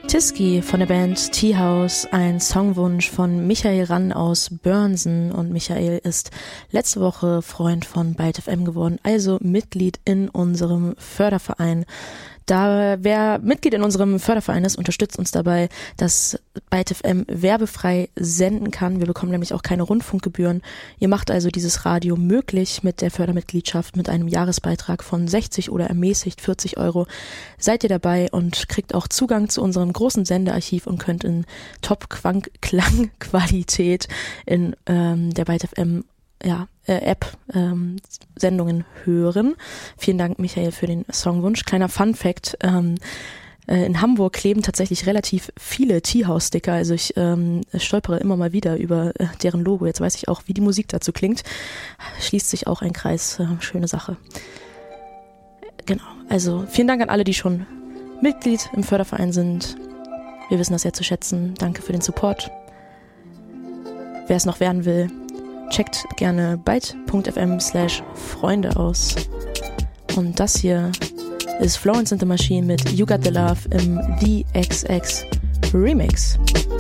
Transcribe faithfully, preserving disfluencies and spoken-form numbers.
Tiski von der Band Teahouse, ein Songwunsch von Michael Rann aus Börnsen, und Michael ist letzte Woche Freund von Byte F M geworden, also Mitglied in unserem Förderverein. Da wer Mitglied in unserem Förderverein ist, unterstützt uns dabei, dass Byte F M werbefrei senden kann. Wir bekommen nämlich auch keine Rundfunkgebühren. Ihr macht also dieses Radio möglich mit der Fördermitgliedschaft, mit einem Jahresbeitrag von sechzig oder ermäßigt vierzig Euro. Seid ihr dabei und kriegt auch Zugang zu unserem großen Sendearchiv und könnt in Top-Klangqualität in ähm, der Byte F M ja, äh, App ähm, Sendungen hören. Vielen Dank, Michael, für den Songwunsch. Kleiner Fun-Fact, ähm, äh, in Hamburg kleben tatsächlich relativ viele Teahouse-Sticker, also ich ähm, stolpere immer mal wieder über äh, deren Logo. Jetzt weiß ich auch, wie die Musik dazu klingt. Schließt sich auch ein Kreis, äh, schöne Sache. Genau, also vielen Dank an alle, die schon Mitglied im Förderverein sind. Wir wissen das sehr zu schätzen. Danke für den Support. Wer es noch werden will, checkt gerne byte.fm slash Freunde aus. Und das hier ist Florence and the Machine mit You Got the Love im The X X Remix.